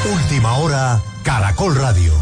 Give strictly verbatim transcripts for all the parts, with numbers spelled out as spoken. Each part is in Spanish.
Última hora, Caracol Radio.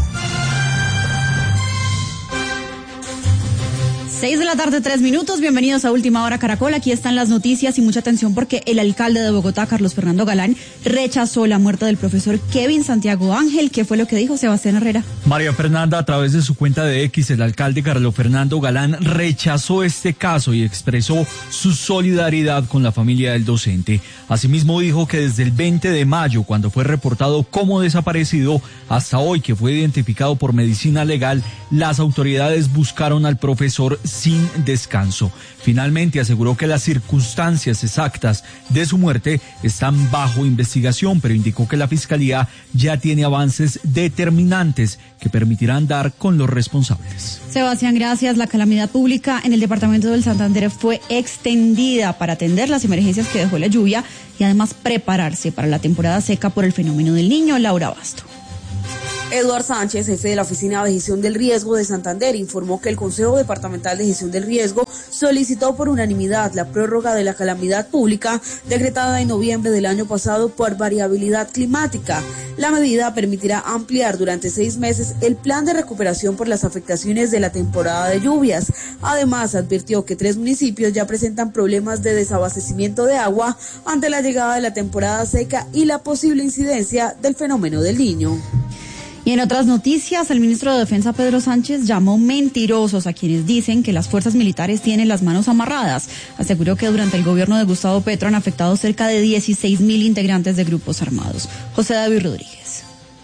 Seis de la tarde, tres minutos. Bienvenidos a Última Hora Caracol. Aquí están las noticias y mucha atención porque el alcalde de Bogotá, Carlos Fernando Galán, rechazó la muerte del profesor Kevin Santiago Ángel. ¿Qué fue lo que dijo Sebastián Herrera? María Fernanda, a través de su cuenta de X, el alcalde Carlos Fernando Galán rechazó este caso y expresó su solidaridad con la familia del docente. Asimismo dijo que desde el veinte de mayo, cuando fue reportado como desaparecido, hasta hoy que fue identificado por medicina legal, las autoridades buscaron al profesor sin descanso. Finalmente aseguró que las circunstancias exactas de su muerte están bajo investigación, pero indicó que la Fiscalía ya tiene avances determinantes que permitirán dar con los responsables. Sebastián, gracias. La calamidad pública en el departamento del Santander fue extendida para atender las emergencias que dejó la lluvia y además prepararse para la temporada seca por el fenómeno del Niño. Laura Basto. Eduard Sánchez, jefe de la Oficina de Gestión del Riesgo de Santander, informó que el Consejo Departamental de Gestión del Riesgo solicitó por unanimidad la prórroga de la calamidad pública decretada en noviembre del año pasado por variabilidad climática. La medida permitirá ampliar durante seis meses el plan de recuperación por las afectaciones de la temporada de lluvias. Además, advirtió que tres municipios ya presentan problemas de desabastecimiento de agua ante la llegada de la temporada seca y la posible incidencia del fenómeno del Niño. Y en otras noticias, el ministro de Defensa, Pedro Sánchez, llamó mentirosos a quienes dicen que las fuerzas militares tienen las manos amarradas. Aseguró que durante el gobierno de Gustavo Petro han afectado cerca de dieciséis mil integrantes de grupos armados. José David Rodríguez.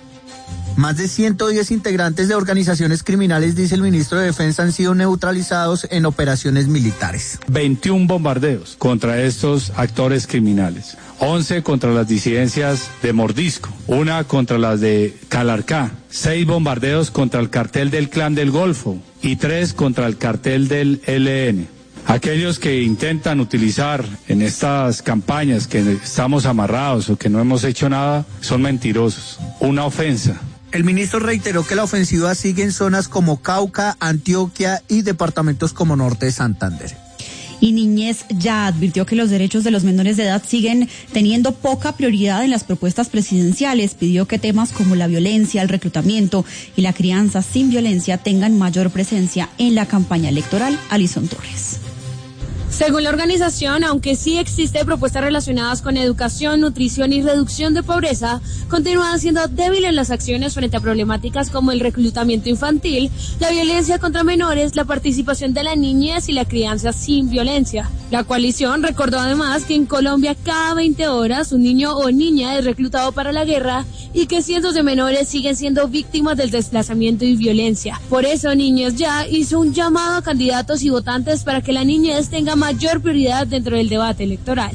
Más de ciento diez integrantes de organizaciones criminales, dice el ministro de Defensa, han sido neutralizados en operaciones militares. veintiún bombardeos contra estos actores criminales. once contra las disidencias de Mordisco, una contra las de Calarcá, seis bombardeos contra el cartel del Clan del Golfo y tres contra el cartel del E L N. Aquellos que intentan utilizar en estas campañas que estamos amarrados o que no hemos hecho nada son mentirosos, una ofensa. El ministro reiteró que la ofensiva sigue en zonas como Cauca, Antioquia y departamentos como Norte de Santander. Y Niñez Ya advirtió que los derechos de los menores de edad siguen teniendo poca prioridad en las propuestas presidenciales. Pidió que temas como la violencia, el reclutamiento y la crianza sin violencia tengan mayor presencia en la campaña electoral. Alison Torres. Según la organización, aunque sí existen propuestas relacionadas con educación, nutrición y reducción de pobreza, continúan siendo débiles las acciones frente a problemáticas como el reclutamiento infantil, la violencia contra menores, la participación de la niñez y la crianza sin violencia. La coalición recordó además que en Colombia cada veinte horas un niño o niña es reclutado para la guerra y que cientos de menores siguen siendo víctimas del desplazamiento y violencia. Por eso Niñez Ya hizo un llamado a candidatos y votantes para que la niñez tenga mayor prioridad dentro del debate electoral.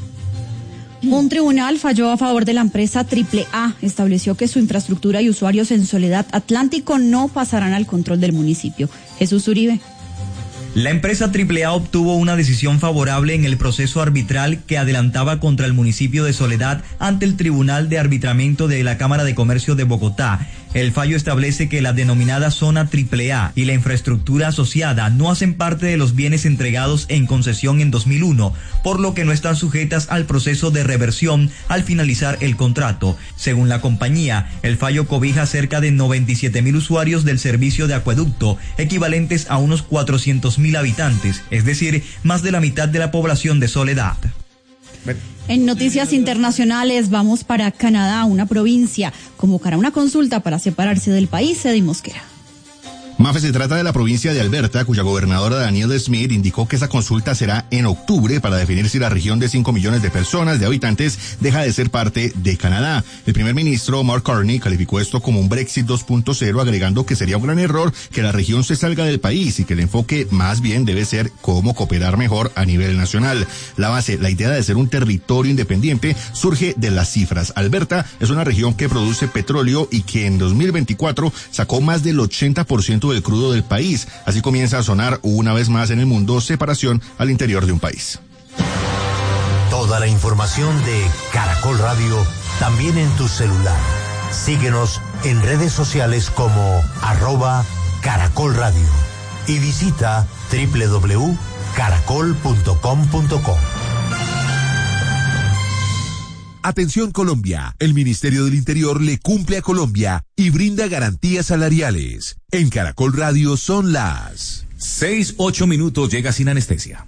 Un tribunal falló a favor de la empresa Triple A. Estableció que su infraestructura y usuarios en Soledad Atlántico no pasarán al control del municipio. Jesús Uribe. La empresa Triple A obtuvo una decisión favorable en el proceso arbitral que adelantaba contra el municipio de Soledad ante el Tribunal de Arbitramiento de la Cámara de Comercio de Bogotá. El fallo establece que la denominada zona Triple A y la infraestructura asociada no hacen parte de los bienes entregados en concesión en dos mil uno, por lo que no están sujetas al proceso de reversión al finalizar el contrato. Según la compañía, el fallo cobija cerca de noventa y siete mil usuarios del servicio de acueducto, equivalentes a unos cuatrocientos mil habitantes, es decir, más de la mitad de la población de Soledad. En noticias internacionales vamos para Canadá. Una provincia convocará una consulta para separarse del país. Eddie Mosquera. Mafe, se trata de la provincia de Alberta, cuya gobernadora Danielle Smith indicó que esa consulta será en octubre para definir si la región de cinco millones de personas, de habitantes, deja de ser parte de Canadá. El primer ministro Mark Carney calificó esto como un Brexit dos punto cero, agregando que sería un gran error que la región se salga del país y que el enfoque más bien debe ser cómo cooperar mejor a nivel nacional. La base, la idea de ser un territorio independiente surge de las cifras. Alberta es una región que produce petróleo y que en dos mil veinticuatro sacó más del ochenta por ciento del crudo del país. Así comienza a sonar una vez más en el mundo separación al interior de un país. Toda la información de Caracol Radio también en tu celular. Síguenos en redes sociales como arroba Caracol Radio y visita doble u doble u doble u punto caracol punto com punto co. Atención Colombia, el Ministerio del Interior le cumple a Colombia y brinda garantías salariales. En Caracol Radio son las seis, ocho minutos, llega sin anestesia.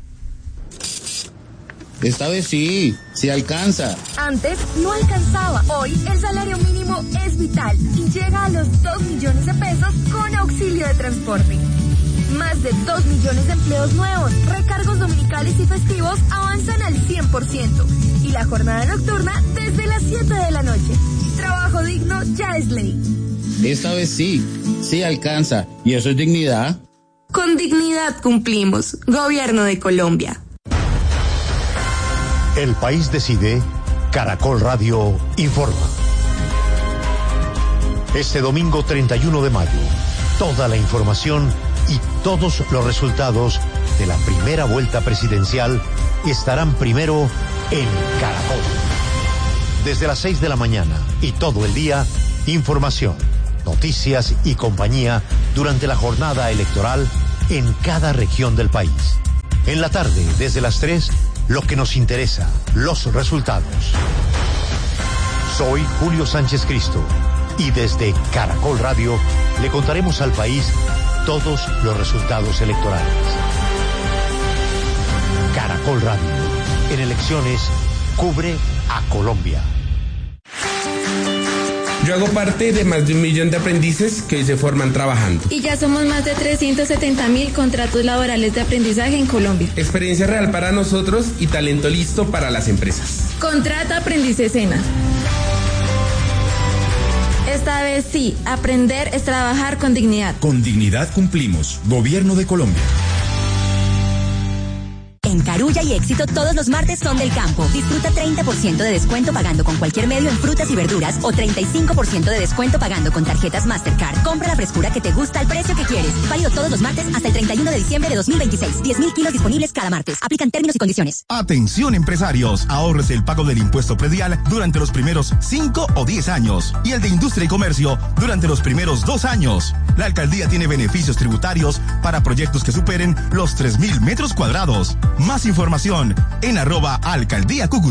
Esta vez sí, sí alcanza. Antes no alcanzaba. Hoy el salario mínimo es vital y llega a los dos millones de pesos con auxilio de transporte. Más de dos millones de empleos nuevos, recargos dominicales y festivos avanzan al cien por ciento. Y la jornada nocturna desde las siete de la noche. Trabajo digno ya es ley. Esta vez sí, sí alcanza. ¿Y eso es dignidad? Con dignidad cumplimos. Gobierno de Colombia. El país decide, Caracol Radio informa. Este domingo treinta y uno de mayo, toda la información y todos los resultados de la primera vuelta presidencial estarán primero en Caracol. Desde las seis de la mañana y todo el día, información, noticias y compañía durante la jornada electoral en cada región del país. En la tarde, desde las tres, lo que nos interesa, los resultados. Soy Julio Sánchez Cristo y desde Caracol Radio le contaremos al país todos los resultados electorales. Caracol Radio, en elecciones, cubre a Colombia. Yo hago parte de más de un millón de aprendices que hoy se forman trabajando. Y ya somos más de trescientos setenta mil contratos laborales de aprendizaje en Colombia. Experiencia real para nosotros y talento listo para las empresas. Contrata Aprendices Sena. Esta vez sí, aprender es trabajar con dignidad. Con dignidad cumplimos. Gobierno de Colombia. En Carulla y Éxito todos los martes son del campo. Disfruta treinta por ciento de descuento pagando con cualquier medio en frutas y verduras o treinta y cinco por ciento de descuento pagando con tarjetas Mastercard. Compra la frescura que te gusta al precio que quieres. Válido todos los martes hasta el treinta y uno de diciembre de dos mil veintiséis. diez mil kilos disponibles cada martes. Aplican términos y condiciones. Atención empresarios, ahorres el pago del impuesto predial durante los primeros cinco o diez años y el de industria y comercio durante los primeros dos años. La alcaldía tiene beneficios tributarios para proyectos que superen los tres mil metros cuadrados. Más información en arroba alcaldía Cúcuta.